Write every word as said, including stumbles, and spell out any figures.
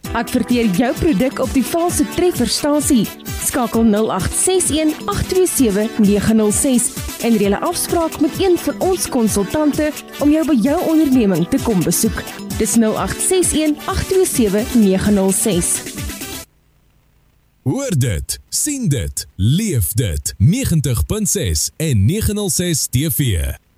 Adverteer jou produk op die valse trefferstasie. Skakel nul agt ses een agt twee sewe nege nul ses en reël 'n afspraak met een van ons konsultante om jou by jou onderneming te kom besoek. Dis nul agt ses een agt twee sewe nege nul ses. Hoor dit, sien dit, leef dit. negentig punt ses en nege nul ses T V.